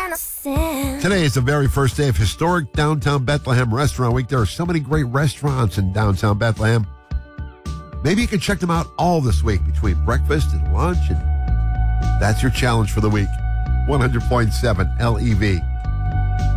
Today is the very first day of historic Downtown Bethlehem Restaurant Week. There are so many great restaurants in downtown Bethlehem. Maybe you can check them out all this week between breakfast and lunch. And that's your challenge for the week. 100.7 LEV.